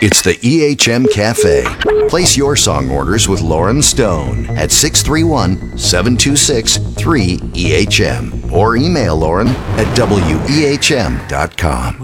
It's the EHM Cafe. Place your song orders with Lauren Stone at 631-726-3EHM or email Lauren at wehm.com.